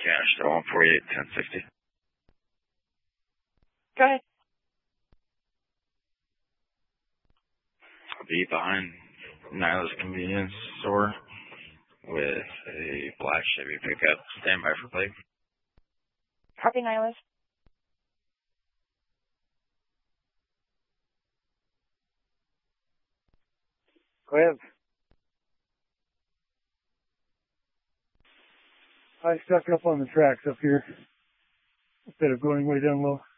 Cash to 148, 1060. Go ahead. I'll be behind Nyla's convenience store with a black Chevy pickup. Stand by for plate. Copy, Nyla's. Go ahead. I stuck up on the tracks up here instead of going way down low.